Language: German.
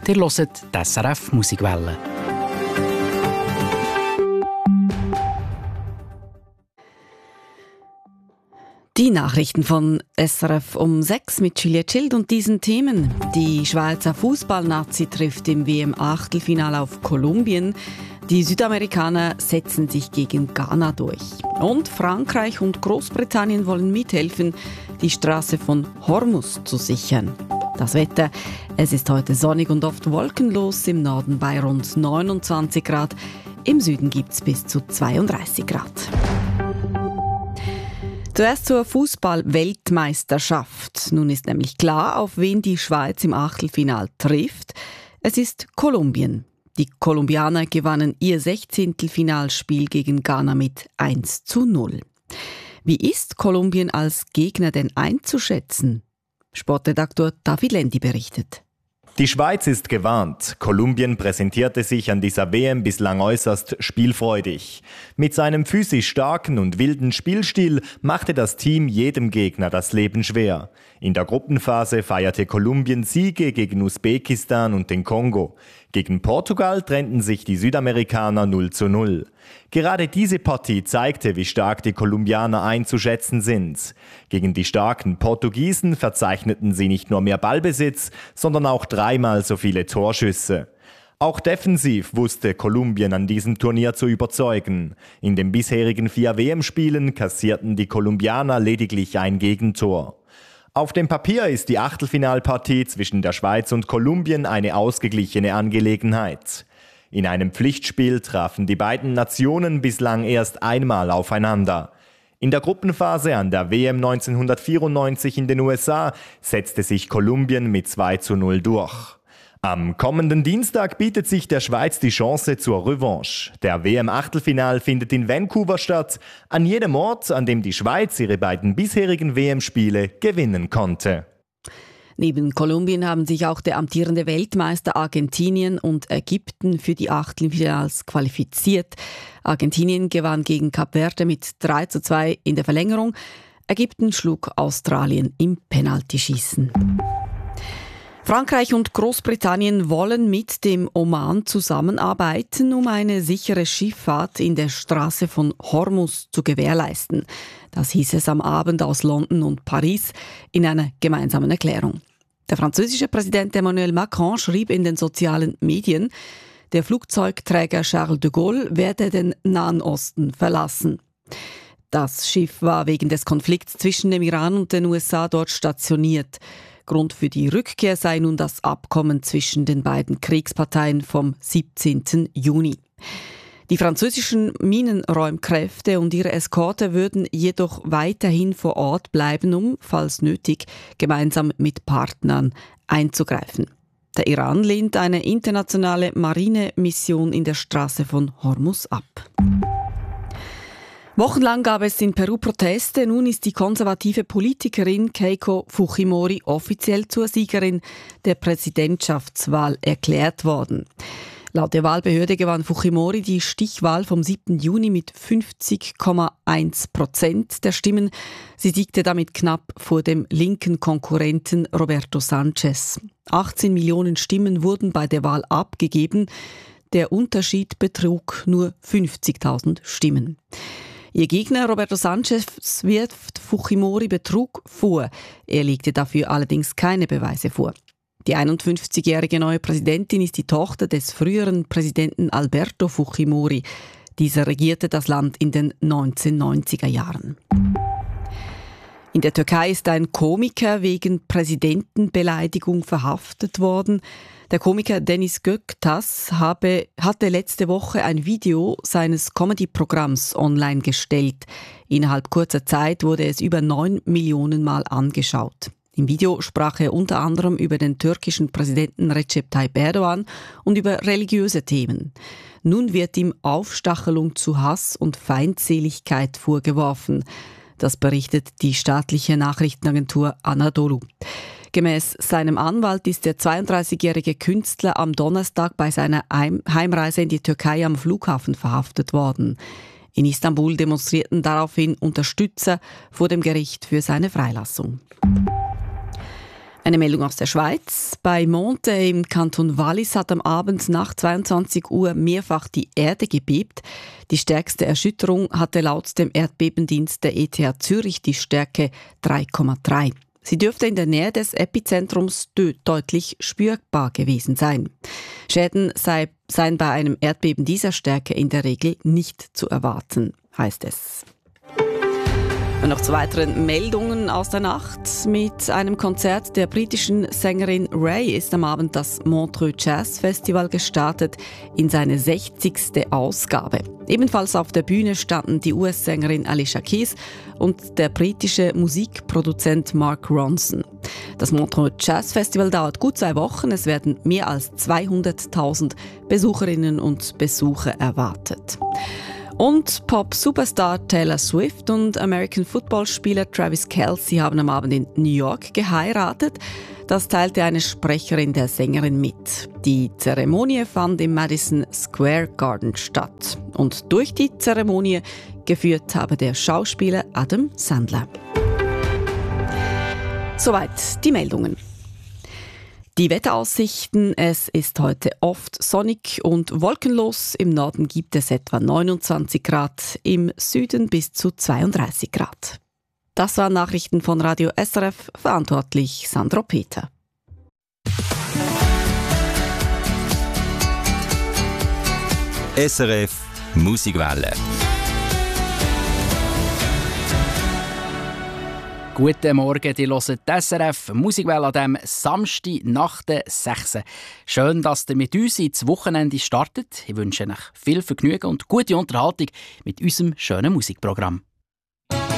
Ihr hört die SRF Musikwelle. Die Nachrichten von SRF um 6 mit Julia Schild und diesen Themen. Die Schweizer Fußballnazi trifft im WM-Achtelfinale auf Kolumbien. Die Südamerikaner setzen sich gegen Ghana durch. Und Frankreich und Großbritannien wollen mithelfen, die Straße von Hormuz zu sichern. Das Wetter: Es ist heute sonnig und oft wolkenlos, im Norden bei rund 29 Grad. Im Süden gibt es bis zu 32 Grad. Zuerst zur Fußball-Weltmeisterschaft. Nun ist nämlich klar, auf wen die Schweiz im Achtelfinal trifft. Es ist Kolumbien. Die Kolumbianer gewannen ihr 16. Finalspiel gegen Ghana mit 1:0. Wie ist Kolumbien als Gegner denn einzuschätzen? Sportredaktor David Lendi berichtet. Die Schweiz ist gewarnt. Kolumbien präsentierte sich an dieser WM bislang äußerst spielfreudig. Mit seinem physisch starken und wilden Spielstil machte das Team jedem Gegner das Leben schwer. In der Gruppenphase feierte Kolumbien Siege gegen Usbekistan und den Kongo. Gegen Portugal trennten sich die Südamerikaner 0:0. Gerade diese Partie zeigte, wie stark die Kolumbianer einzuschätzen sind. Gegen die starken Portugiesen verzeichneten sie nicht nur mehr Ballbesitz, sondern auch 3-mal so viele Torschüsse. Auch defensiv wusste Kolumbien an diesem Turnier zu überzeugen. In den bisherigen 4 WM-Spielen kassierten die Kolumbianer lediglich ein Gegentor. Auf dem Papier ist die Achtelfinalpartie zwischen der Schweiz und Kolumbien eine ausgeglichene Angelegenheit. In einem Pflichtspiel trafen die beiden Nationen bislang erst einmal aufeinander. In der Gruppenphase an der WM 1994 in den USA setzte sich Kolumbien mit 2:0 durch. Am kommenden Dienstag bietet sich der Schweiz die Chance zur Revanche. Der WM-Achtelfinal findet in Vancouver statt, an jedem Ort, an dem die Schweiz ihre beiden bisherigen WM-Spiele gewinnen konnte. Neben Kolumbien haben sich auch der amtierende Weltmeister Argentinien und Ägypten für die Achtelfinals qualifiziert. Argentinien gewann gegen Kap Verde mit 3:2 in der Verlängerung. Ägypten schlug Australien im Penaltyschießen. Frankreich und Großbritannien wollen mit dem Oman zusammenarbeiten, um eine sichere Schifffahrt in der Straße von Hormuz zu gewährleisten. Das hieß es am Abend aus London und Paris in einer gemeinsamen Erklärung. Der französische Präsident Emmanuel Macron schrieb in den sozialen Medien, der Flugzeugträger Charles de Gaulle werde den Nahen Osten verlassen. Das Schiff war wegen des Konflikts zwischen dem Iran und den USA dort stationiert. Grund für die Rückkehr sei nun das Abkommen zwischen den beiden Kriegsparteien vom 17. Juni. Die französischen Minenräumkräfte und ihre Eskorte würden jedoch weiterhin vor Ort bleiben, um, falls nötig, gemeinsam mit Partnern einzugreifen. Der Iran lehnt eine internationale Marinemission in der Straße von Hormuz ab. Wochenlang gab es in Peru Proteste. Nun ist die konservative Politikerin Keiko Fujimori offiziell zur Siegerin der Präsidentschaftswahl erklärt worden. Laut der Wahlbehörde gewann Fujimori die Stichwahl vom 7. Juni mit 50,1% der Stimmen. Sie siegte damit knapp vor dem linken Konkurrenten Roberto Sanchez. 18 Millionen Stimmen wurden bei der Wahl abgegeben. Der Unterschied betrug nur 50.000 Stimmen. Ihr Gegner Roberto Sanchez wirft Fujimori Betrug vor. Er legte dafür allerdings keine Beweise vor. Die 51-jährige neue Präsidentin ist die Tochter des früheren Präsidenten Alberto Fujimori. Dieser regierte das Land in den 1990er Jahren. In der Türkei ist ein Komiker wegen Präsidentenbeleidigung verhaftet worden. Der Komiker Deniz Göktaş hatte letzte Woche ein Video seines Comedy-Programms online gestellt. Innerhalb kurzer Zeit wurde es über 9 Millionen Mal angeschaut. Im Video sprach er unter anderem über den türkischen Präsidenten Recep Tayyip Erdogan und über religiöse Themen. Nun wird ihm Aufstachelung zu Hass und Feindseligkeit vorgeworfen. Das berichtet die staatliche Nachrichtenagentur Anadolu. Gemäß seinem Anwalt ist der 32-jährige Künstler am Donnerstag bei seiner Heimreise in die Türkei am Flughafen verhaftet worden. In Istanbul demonstrierten daraufhin Unterstützer vor dem Gericht für seine Freilassung. Eine Meldung aus der Schweiz. Bei Monte im Kanton Wallis hat am Abend nach 22 Uhr mehrfach die Erde gebebt. Die stärkste Erschütterung hatte laut dem Erdbebendienst der ETH Zürich die Stärke 3,3. Sie dürfte in der Nähe des Epizentrums deutlich spürbar gewesen sein. Schäden seien bei einem Erdbeben dieser Stärke in der Regel nicht zu erwarten, heißt es. Und noch zu weiteren Meldungen aus der Nacht. Mit einem Konzert der britischen Sängerin Ray ist am Abend das Montreux Jazz Festival gestartet in seine 60. Ausgabe. Ebenfalls auf der Bühne standen die US-Sängerin Alicia Keys und der britische Musikproduzent Mark Ronson. Das Montreux Jazz Festival dauert gut 2 Wochen. Es werden mehr als 200.000 Besucherinnen und Besucher erwartet. Und Pop-Superstar Taylor Swift und American-Football-Spieler Travis Kelce haben am Abend in New York geheiratet. Das teilte eine Sprecherin der Sängerin mit. Die Zeremonie fand im Madison Square Garden statt. Und durch die Zeremonie geführt habe der Schauspieler Adam Sandler. Soweit die Meldungen. Die Wetteraussichten: Es ist heute oft sonnig und wolkenlos. Im Norden gibt es etwa 29 Grad, im Süden bis zu 32 Grad. Das waren Nachrichten von Radio SRF, verantwortlich Sandro Peter. SRF Musikwelle. Guten Morgen, ihr hört die SRF Musikwelle an diesem Samstag nach der 6. Schön, dass ihr mit uns ins Wochenende startet. Ich wünsche euch viel Vergnügen und gute Unterhaltung mit unserem schönen Musikprogramm.